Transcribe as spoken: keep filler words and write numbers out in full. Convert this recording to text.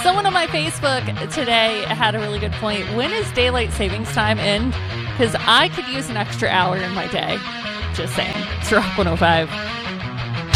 Someone on my Facebook today had a really good point. When is daylight savings time end? Because I could use an extra hour in my day. Just saying. It's Rock one oh five.